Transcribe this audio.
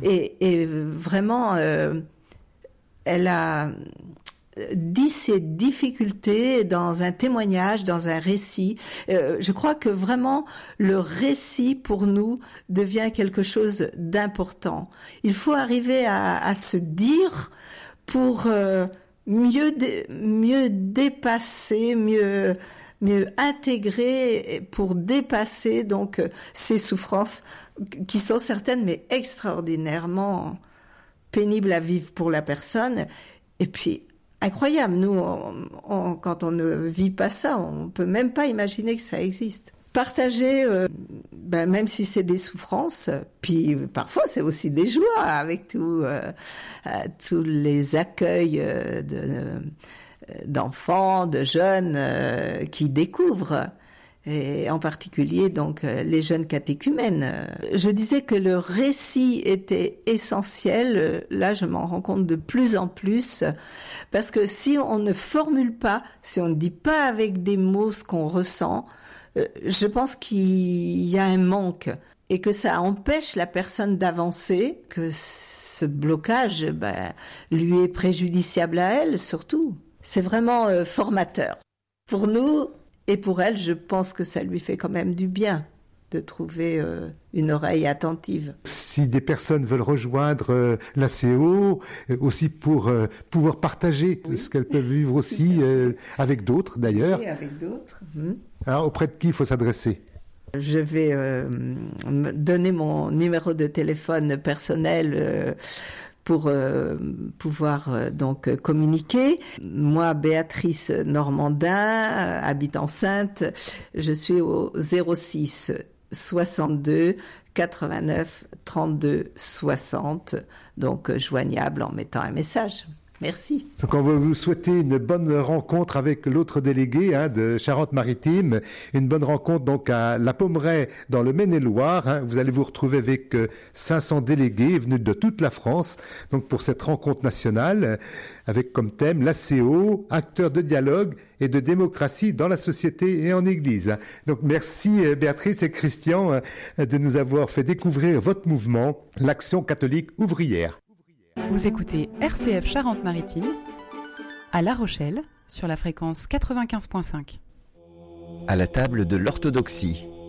Et vraiment, elle a dit ses difficultés dans un témoignage, dans un récit. Je crois que vraiment le récit pour nous devient quelque chose d'important. Il faut arriver à se dire pour mieux dépasser, mieux intégrer, pour dépasser donc ces souffrances qui sont certaines mais extraordinairement pénibles à vivre pour la personne. Et puis incroyable, nous, quand on ne vit pas ça, on peut même pas imaginer que ça existe. Partager, même si c'est des souffrances, puis parfois c'est aussi des joies avec tous les accueils d'enfants, de jeunes qui découvrent. Et en particulier donc les jeunes catéchumènes. Je disais que le récit était essentiel. Là, je m'en rends compte de plus en plus, parce que si on ne formule pas, si on ne dit pas avec des mots ce qu'on ressent, je pense qu'il y a un manque et que ça empêche la personne d'avancer, que ce blocage lui est préjudiciable à elle surtout. C'est vraiment formateur. Pour nous, et pour elle, je pense que ça lui fait quand même du bien de trouver une oreille attentive. Si des personnes veulent rejoindre l'ACO, aussi pour pouvoir partager ce qu'elles peuvent vivre aussi avec d'autres d'ailleurs. Oui, avec d'autres. Alors, auprès de qui il faut s'adresser ? Je vais donner mon numéro de téléphone personnel pour pouvoir donc communiquer. Moi, Béatrice Normandin, habitant Saintes, je suis au 06 62 89 32 60, donc joignable en mettant un message. Merci. Donc on va vous souhaiter une bonne rencontre avec l'autre délégué de Charente-Maritime, une bonne rencontre donc à La Pommeraye dans le Maine-et-Loire. Vous allez vous retrouver avec 500 délégués venus de toute la France, donc pour cette rencontre nationale avec comme thème l'ACO, acteur de dialogue et de démocratie dans la société et en Église. Donc merci Béatrice et Christian de nous avoir fait découvrir votre mouvement, l'Action catholique ouvrière. Vous écoutez RCF Charente-Maritime, à La Rochelle, sur la fréquence 95.5. À la table de l'orthodoxie.